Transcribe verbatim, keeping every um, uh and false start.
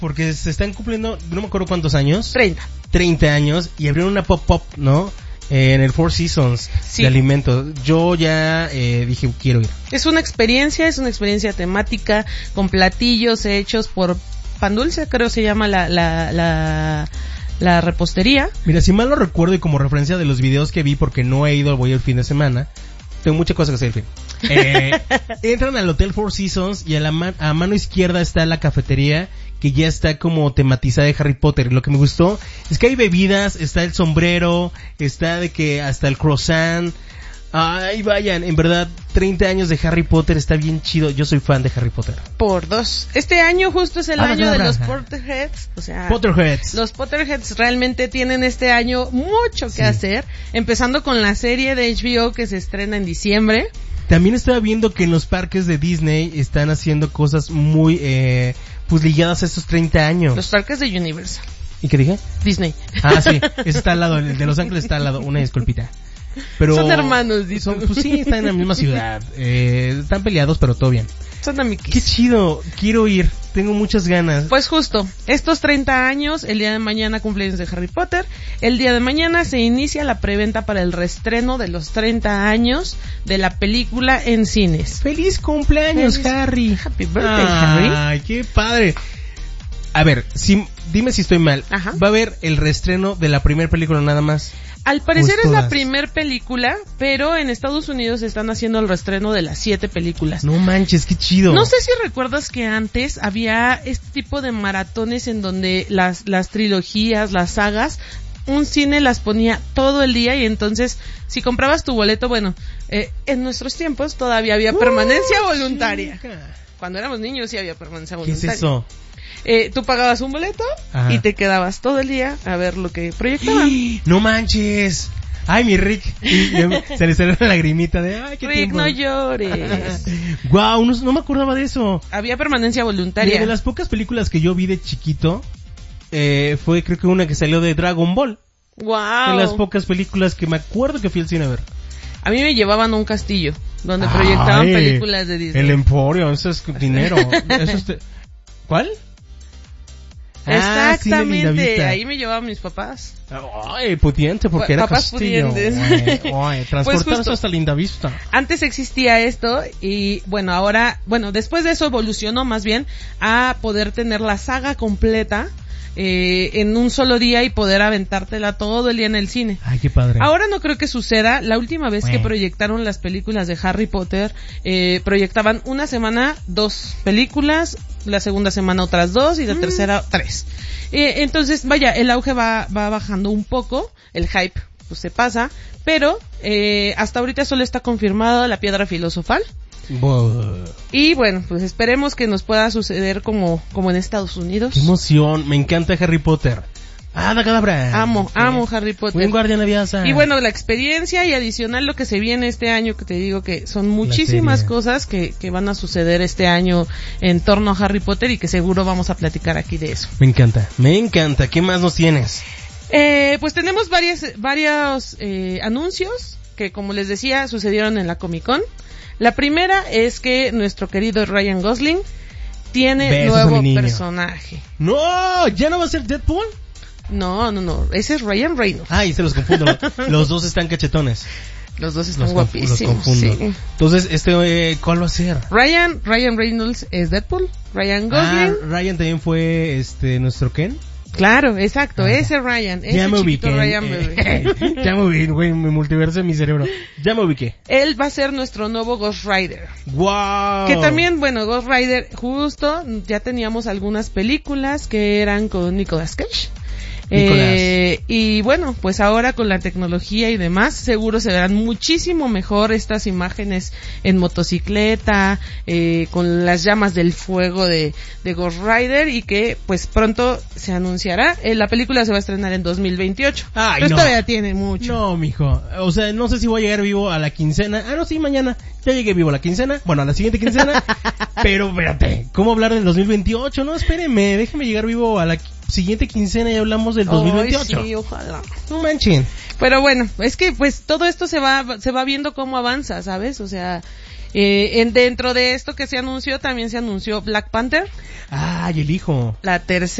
porque se están cumpliendo, no me acuerdo cuántos años. treinta. treinta años y abrieron una pop-up, ¿no? Eh, en el Four Seasons sí. de alimentos. Yo ya eh, dije, quiero ir. Es una experiencia, es una experiencia temática con platillos hechos por Pan Dulce, creo se llama la la la la repostería. Mira, si mal no recuerdo y como referencia de los videos que vi, porque no he ido, voy el fin de semana, tengo muchas cosas que hacer el fin. Eh, entran al Hotel Four Seasons y a la man- a mano izquierda está la cafetería que ya está como tematizada de Harry Potter. Lo que me gustó es que hay bebidas, está el sombrero, está de que hasta el croissant. Ay, vayan, en verdad, treinta años de Harry Potter está bien chido. Yo soy fan de Harry Potter. Por dos. Este año justo es el ah, año no, no, de no, los no. Potterheads. O sea, Potterheads. Los Potterheads realmente tienen este año mucho que sí. hacer. Empezando con la serie de H B O que se estrena en diciembre. También estaba viendo que en los parques de Disney están haciendo cosas muy, eh, pues ligadas a estos treinta años. Los parques de Universal. ¿Y qué dije? Disney. Ah, sí, ese está al lado, el de Los Ángeles está al lado, una disculpita. Pero son hermanos, dice. Son, pues sí, están en la misma ciudad. Eh, están peleados, pero todo bien. Son amiguis. Qué chido, quiero ir, tengo muchas ganas. Pues justo, estos treinta años, el día de mañana cumpleaños de Harry Potter. El día de mañana se inicia la preventa para el reestreno de los treinta años de la película en cines. ¡Feliz cumpleaños, Feliz... Harry! Happy birthday, ah, Harry. ¡Ay, qué padre! A ver, si, dime si estoy mal. Ajá. ¿Va a haber el reestreno de la primera película nada más? Al parecer es la primer película, pero en Estados Unidos están haciendo el reestreno de las siete películas. No manches, qué chido. No sé si recuerdas que antes había este tipo de maratones en donde las, las trilogías, las sagas, un cine las ponía todo el día y entonces si comprabas tu boleto, bueno, eh, en nuestros tiempos todavía había permanencia uh, voluntaria. Chica. Cuando éramos niños sí había permanencia voluntaria. ¿Qué es eso? Eh, tú pagabas un boleto Ajá. y te quedabas todo el día a ver lo que proyectaban. ¡No manches! ¡Ay, mi Rick! Y, y, se le salió la lagrimita de ¡ay, qué Rick, tiempo! no llores. ¡Guau! Wow, no, no me acordaba de eso. Había permanencia voluntaria. Y de las pocas películas que yo vi de chiquito, eh, fue creo que una que salió de Dragon Ball. ¡Wow! De las pocas películas que me acuerdo que fui al cine a ver. A mí me llevaban a un castillo donde Ay, proyectaban películas de Disney. El Emporio, eso es dinero. Eso es te... ¿Cuál? Exactamente, ah, ahí me llevaban mis papás. Ay, pudiente, porque era papás castillo. pudientes. Ay, ay, transportarse pues hasta Lindavista. Antes existía esto y bueno, ahora, bueno, después de eso evolucionó más bien a poder tener la saga completa eh, en un solo día y poder aventártela todo el día en el cine. Ay, qué padre. Ahora no creo que suceda. La última vez bueno. que proyectaron las películas de Harry Potter, eh, proyectaban una semana dos películas, la segunda semana otras dos y la mm. tercera tres. Eh, entonces, vaya, el auge va, va bajando un poco, el hype pues se pasa, pero eh, hasta ahorita solo está confirmada la piedra filosofal. Wow. Y bueno, pues esperemos que nos pueda suceder como, como en Estados Unidos. ¡Qué emoción! Me encanta Harry Potter. ¡Ah, la cadabra! Amo, sí. amo Harry Potter. Un guardián aviosa. Y bueno, la experiencia y adicional lo que se viene este año, que te digo que son muchísimas cosas que, que van a suceder este año en torno a Harry Potter y que seguro vamos a platicar aquí de eso. Me encanta, me encanta. ¿Qué más nos tienes? Eh, pues tenemos varias, varios eh, anuncios que, como les decía, sucedieron en la Comic Con. La primera es que nuestro querido Ryan Gosling tiene Besos nuevo personaje. ¡No! ¿Ya no va a ser Deadpool? No, no, no. Ese es Ryan Reynolds. Ay, se los confundo. Los dos están cachetones. Los dos están los guapísimos. Los confundo. Sí. Entonces, este, eh, ¿cuál va a ser? Ryan, Ryan Reynolds es Deadpool. Ryan Gosling. Ah, Ryan también fue, este, nuestro Ken. Claro, exacto, ah, ese Ryan, ese ya me chiquito ubiqué. Ryan bebé. Ya me ubiqué, güey, mi multiverso en mi cerebro. Ya me ubiqué. Él va a ser nuestro nuevo Ghost Rider. Wow. Que también, bueno, Ghost Rider, justo, ya teníamos algunas películas que eran con Nicolas Cage. Eh, y bueno, pues ahora con la tecnología y demás, seguro se verán muchísimo mejor estas imágenes en motocicleta, eh, con las llamas del fuego de, de Ghost Rider y que pues pronto se anunciará. Eh, la película se va a estrenar en dos mil veintiocho. Ay, pero no. todavía tiene mucho. No, mijo. O sea, no sé si voy a llegar vivo a la quincena. Ah, no, sí, mañana. Ya llegué vivo a la quincena. Bueno, a la siguiente quincena. Pero espérate, ¿cómo hablar del dos mil veintiocho? No, espéreme, déjeme llegar vivo a la siguiente quincena y hablamos del dos mil veintiocho. Ay, sí, ojalá. No manchen. Pero bueno, es que pues todo esto se va se va viendo cómo avanza, ¿sabes? O sea, eh, en dentro de esto que se anunció también se anunció Black Panther. Ah, y el hijo. La tercera